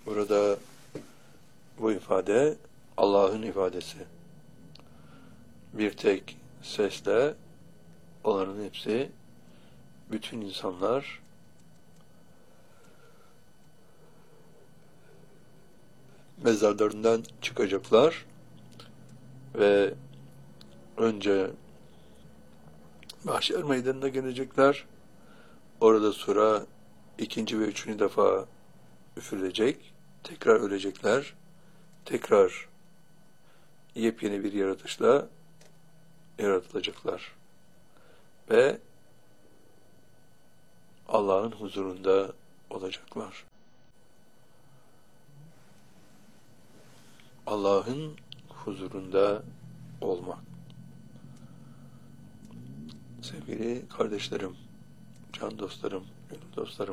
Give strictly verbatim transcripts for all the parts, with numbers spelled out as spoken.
Burada bu ifade Allah'ın ifadesi. Bir tek sesle olanın hepsi, bütün insanlar mezarlarından çıkacaklar ve önce mahşer meydanına gelecekler. Orada sura ikinci ve üçüncü defa üfürülecek. Tekrar ölecekler. Tekrar yepyeni bir yaratışla yaratılacaklar. Ve Allah'ın huzurunda olacaklar. Allah'ın huzurunda olmak. Sevgili kardeşlerim, can dostlarım, gönül dostlarım,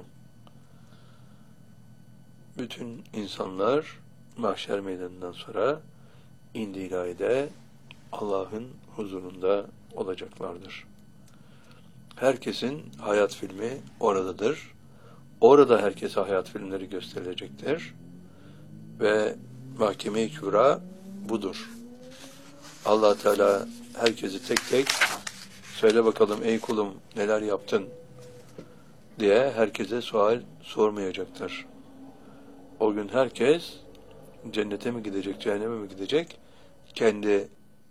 bütün insanlar mahşer meydanından sonra indi ilahide Allah'ın huzurunda olacaklardır. Herkesin hayat filmi oradadır. Orada herkese hayat filmleri gösterilecektir. Ve Mahkeme-i Kübra budur. Allah Teala herkesi tek tek söyle bakalım ey kulum neler yaptın diye herkese sual sormayacaktır. O gün herkes cennete mi gidecek, cehenneme mi gidecek? Kendi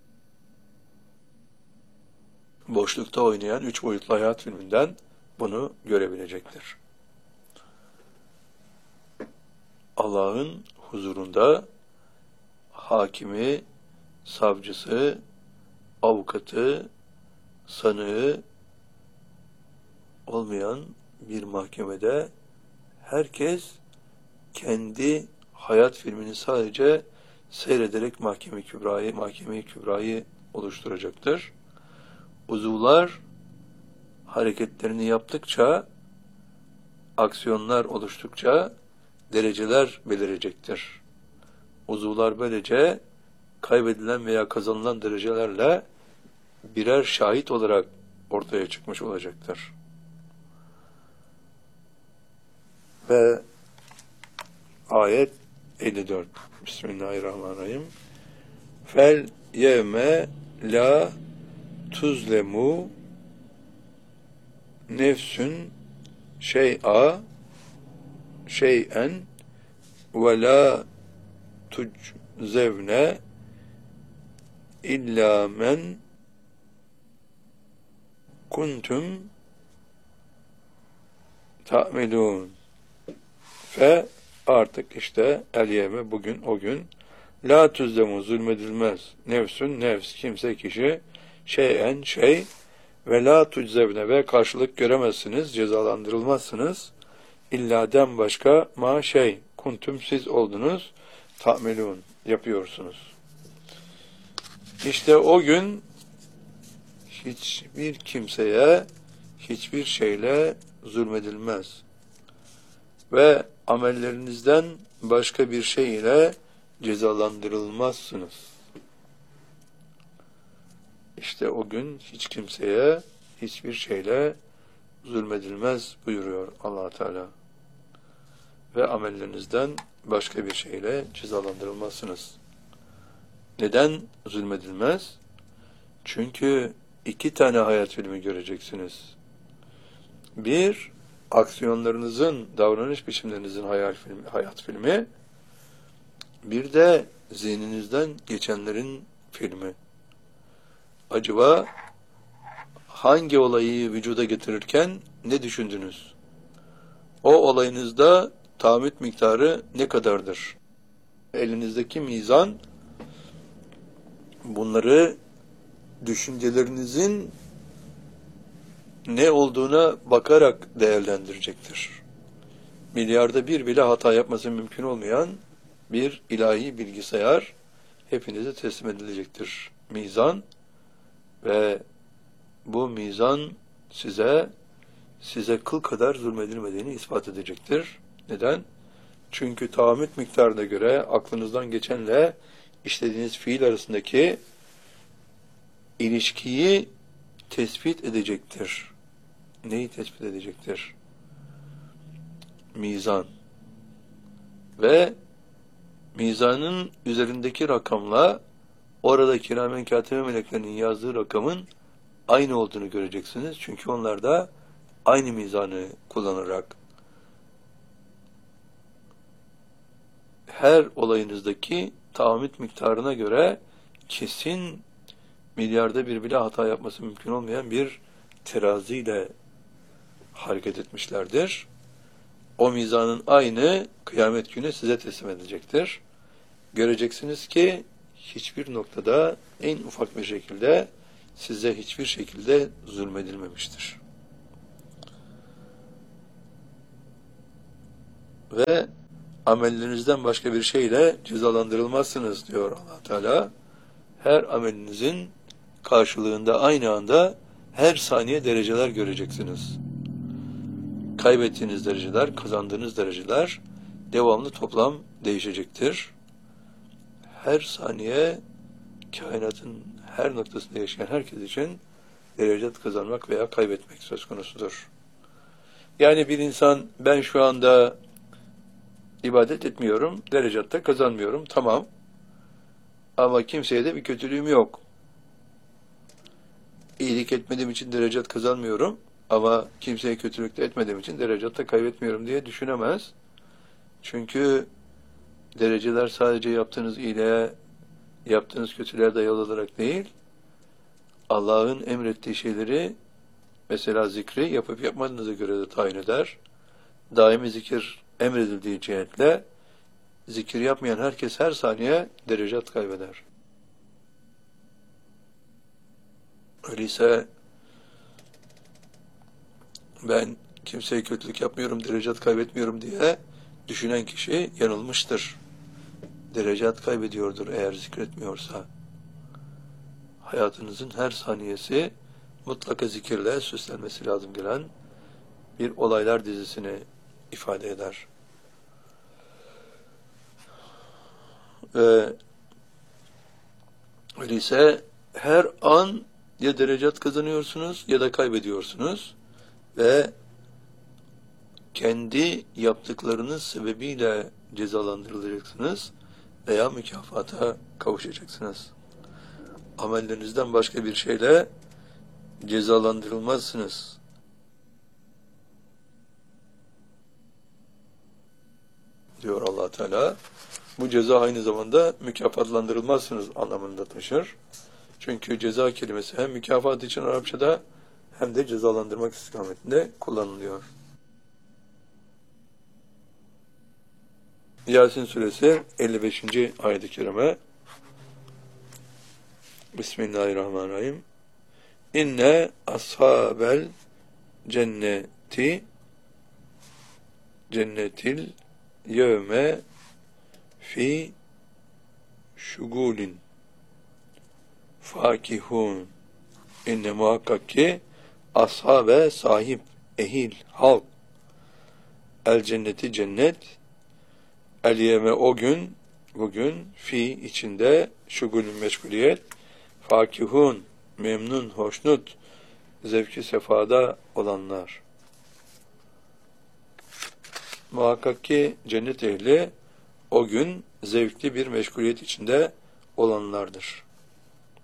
boşlukta oynayan üç boyutlu hayat filminden bunu görebilecektir. Allah'ın huzurunda hakimi, savcısı, avukatı, sanığı olmayan bir mahkemede herkes kendi hayat filmini sadece seyrederek Mahkeme-i Kübra'yı, Mahkeme-i Kübra'yı oluşturacaktır. Uzuvlar hareketlerini yaptıkça, aksiyonlar oluştukça dereceler belirecektir. Uzuvlar böylece kaybedilen veya kazanılan derecelerle birer şahit olarak ortaya çıkmış olacaktır. Ve ayet elli dört. Bismillahirrahmanirrahim. Fel yevme la tuzlemu nefsün şey'a şey'en ve la tuczevne illa men kuntum ta'melun. Fe artık işte el yevme bugün o gün la tuzlemu zulmedilmez nefsün nefs kimse kişi şeyen şey ve la tuczevne ve karşılık göremezsiniz, cezalandırılmazsınız. İlla den başka ma şey kuntum siz oldunuz ta'melun yapıyorsunuz. İşte o gün hiçbir kimseye hiçbir şeyle zulmedilmez ve amellerinizden başka bir şey ile cezalandırılmazsınız. İşte o gün hiç kimseye hiçbir şeyle zulmedilmez buyuruyor Allah Teala. Ve amellerinizden başka bir şeyle cezalandırılmazsınız. Neden zulmedilmez? Çünkü iki tane hayat filmi göreceksiniz. Bir, aksiyonlarınızın, davranış biçimlerinizin hayat filmi, hayat filmi. Bir de zihninizden geçenlerin filmi. Acaba hangi olayı vücuda getirirken ne düşündünüz? O olayınızda taahhüt miktarı ne kadardır? Elinizdeki mizan bunları düşüncelerinizin ne olduğuna bakarak değerlendirecektir. Milyarda bir bile hata yapması mümkün olmayan bir ilahi bilgisayar hepinize teslim edilecektir. Mizan ve bu mizan size size kıl kadar zulmedilmediğini ispat edecektir. Neden? Çünkü taahhüt miktarına göre aklınızdan geçenle işlediğiniz fiil arasındaki ilişkiyi tespit edecektir. Neyi tespit edecektir? Mizan. ve mizanın üzerindeki rakamla orada kiramen katibe meleklerinin yazdığı rakamın aynı olduğunu göreceksiniz. Çünkü onlar da aynı mizanı kullanarak her olayınızdaki tahammüt miktarına göre kesin milyarda bir bile hata yapması mümkün olmayan bir teraziyle hareket etmişlerdir. O mizanın aynı kıyamet günü size teslim edilecektir. Göreceksiniz ki hiçbir noktada en ufak bir şekilde size hiçbir şekilde zulmedilmemiştir. Ve amellerinizden başka bir şeyle cezalandırılmazsınız diyor Allah Teala. Her amelinizin karşılığında aynı anda her saniye dereceler göreceksiniz. Kaybettiğiniz dereceler, kazandığınız dereceler devamlı toplam değişecektir. Her saniye kainatın her noktasında yaşayan herkes için derecet kazanmak veya kaybetmek söz konusudur. Yani bir insan ben şu anda ibadet etmiyorum, derecatta kazanmıyorum, tamam. Ama kimseye de bir kötülüğüm yok. İyilik etmediğim için derecat kazanmıyorum ama kimseye kötülük de etmediğim için derecatta kaybetmiyorum diye düşünemez. Çünkü dereceler sadece yaptığınız iyiliğe, yaptığınız kötülüğe dayalı olarak değil, Allah'ın emrettiği şeyleri, mesela zikri yapıp yapmadığınıza göre de tayin eder. Daimi zikir emredildiği cihetle, zikir yapmayan herkes her saniye derecat kaybeder. Öyleyse ben kimseye kötülük yapmıyorum, derecat kaybetmiyorum diye düşünen kişi yanılmıştır. Derecat kaybediyordur eğer zikretmiyorsa. Hayatınızın her saniyesi mutlaka zikirle süslenmesi lazım gelen bir olaylar dizisini ifade eder. Ve öyleyse her an ya derecat kazanıyorsunuz ya da kaybediyorsunuz ve kendi yaptıklarınız sebebiyle cezalandırılacaksınız veya mükafata kavuşacaksınız. Amellerinizden başka bir şeyle cezalandırılmazsınız. Diyor Allah Teala. Bu ceza aynı zamanda mükafatlandırılmazsınız anlamında taşır. Çünkü ceza kelimesi hem mükafat için Arapçada hem de cezalandırmak istikametinde kullanılıyor. Yasin suresi elli beşinci ayet-i kerime. Bismillahirrahmanirrahim. İnne ashabel cenneti cennetil yevme fi şugulin fakihun. İnne muhakkak ki ashabe sahip, ehil, halk el cenneti cennet el yeme o gün bugün fi içinde şugulün meşguliyet fakihun memnun, hoşnut, zevki sefada olanlar. Muhakkak ki cennet ehli o gün zevkli bir meşguliyet içinde olanlardır.